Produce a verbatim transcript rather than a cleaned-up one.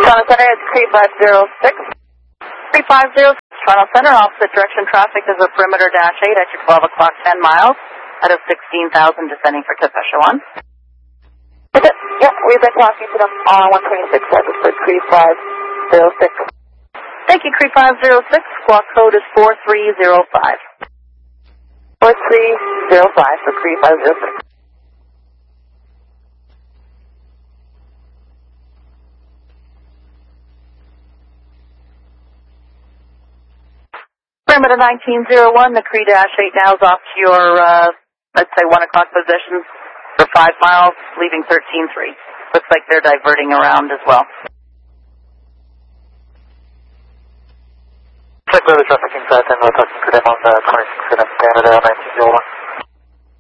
Toronto Center, it's three five zero six. three five zero six, Toronto Center, opposite direction traffic is a perimeter dash eight at your twelve o'clock, ten miles, out of sixteen thousand, descending for tip Echelon. Okay, yeah, we've been talking to them on one twenty-six, service for three five zero six. Thank you, three five zero six, squawk code is four three zero five. four three zero five for three five zero six. Perimeter nineteen oh one, the Cree dash eight now is off to your, uh, let's say one o'clock position for five miles, leaving thirteen three. Looks like they're diverting around as well. Check weather traffic inside and we're talking to them on the twenty-six Canada nineteen oh one.